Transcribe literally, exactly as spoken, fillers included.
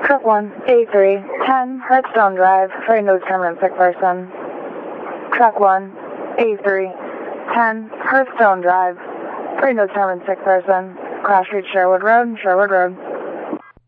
Truck one, A three, ten, Hearthstone Drive, for a no permanent sick person. Truck one, A three, ten, Hearthstone Drive, for a no permanent sick person. Crash Street, Sherwood Road, Sherwood Road.